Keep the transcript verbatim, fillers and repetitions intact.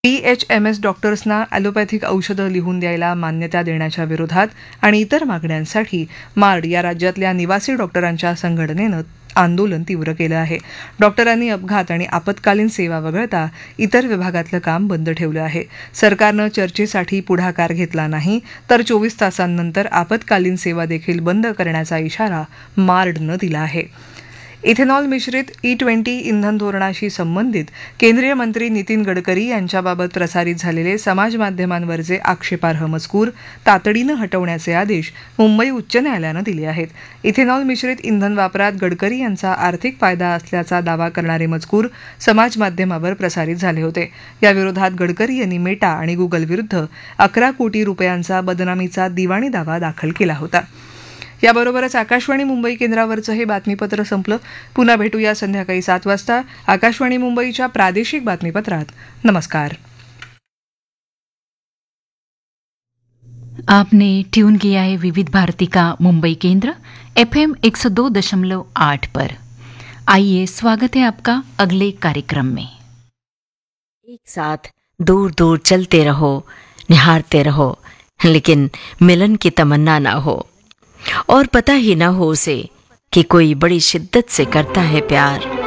P H M S डॉक्टर्सना allopathic औषधं लिहून द्यायला मान्यता देण्याच्या विरोधात आणि इतर मागण्यांसाठी मार्ड या राज्यातल्या निवासी डॉक्टरांच्या संघटनेनं आंदोलन तीव्र केलं आहे. डॉक्टरांनी अपघात आणि आपत्कालीन सेवा वगळता इतर विभागातलं काम बंद ठेवलं आहे. सरकारनं चर्चेसाठी पुढाकार घेतला नाही तर चोवीस तासांनंतर आपत्कालीन सेवा देखील बंद करण्याचा इशारा मार्डनं दिला आहे. इथेनॉल मिश्रित ई ट्वेंटी इंधन धोरणाशी संबंधित केंद्रीय मंत्री नितीन गडकरी यांच्याबाबत प्रसारित झालेले समाजमाध्यमांवरचे आक्षेपार्ह मजकूर तातडीनं हटवण्याचे आदेश मुंबई उच्च न्यायालयानं दिले आहेत. इथेनॉल मिश्रित इंधन वापरात गडकरी यांचा आर्थिक फायदा असल्याचा दावा करणारे मजकूर समाजमाध्यमावर प्रसारित झाले होते. याविरोधात गडकरी यांनी मेटा आणि गुगल विरुद्ध अकरा कोटी रुपयांचा बदनामीचा दिवाणी दावा दाखल केला होता. याबरोबरच आकाशवाणी मुंबई केंद्रावरचं हे बातमीपत्र संपलं. पुन्हा भेटूया संध्याकाळी सात वाजता आकाशवाणी मुंबईच्या प्रादेशिक बातमीपत्रात. नमस्कार. आपने ट्यून किया है विविध भारती का मुंबई केंद्र एफएम एक सौ दो दशमलव आठ पर. आइए स्वागत है आपका अगले कार्यक्रम में. एक साथ दूर दूर चलते रहो, निहारते रहो, लेकिन मिलन की तमन्ना ना हो और पता ही ना हो उसे कि कोई बड़ी शिद्दत से करता है प्यार.